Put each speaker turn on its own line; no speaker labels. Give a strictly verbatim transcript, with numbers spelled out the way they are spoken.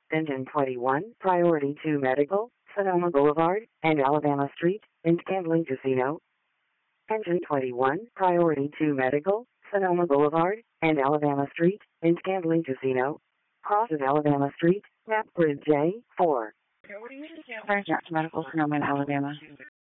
Engine twenty-one, Priority two Medical, Sonoma Boulevard, and Alabama Street, in Gambling Casino. Engine twenty-one, Priority two Medical, Sonoma Boulevard, and Alabama Street, in Gambling Casino. Cross of Alabama Street, map grid J four.
There's Medical, Sonoma, and Alabama.